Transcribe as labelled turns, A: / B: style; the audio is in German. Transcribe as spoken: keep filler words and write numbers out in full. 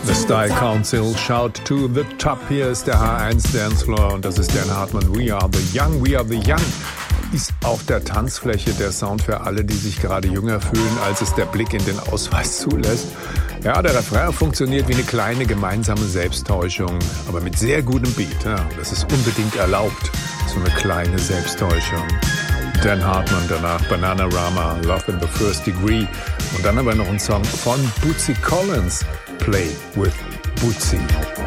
A: The Style Council, shout to the top. Hier ist der H eins Dancefloor und das ist Dan Hartmann. We are the young, we are the young. Ist auf der Tanzfläche der Sound für alle, die sich gerade jünger fühlen, als es der Blick in den Ausweis zulässt. Ja, der Refrain funktioniert wie eine kleine gemeinsame Selbsttäuschung, aber mit sehr gutem Beat. Ja, das ist unbedingt erlaubt, so eine kleine Selbsttäuschung. Dan Hartmann, danach Bananarama, Love in the First Degree und dann aber noch ein Song von Bootsy Collins, Play with Bootsy.